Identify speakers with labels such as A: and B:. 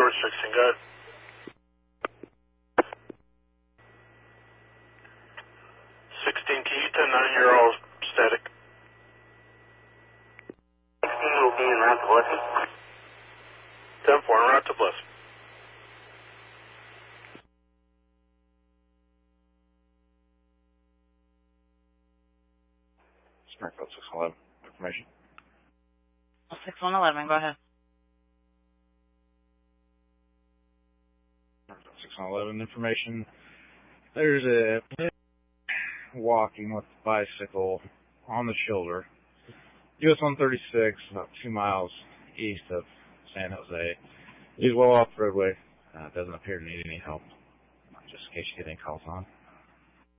A: George 16, go ahead. 16, can you 10-9, you're all static.
B: 16 will be en route to Blessing.
A: 10-4, en route to Blessing.
C: Springfield 611, information.
D: 6111, go ahead.
C: 611 information. There's a walking with a bicycle on the shoulder. US 136, about 2 miles east of San Jose. He's well off the roadway. Doesn't appear to need any help. Just in case you get any calls on.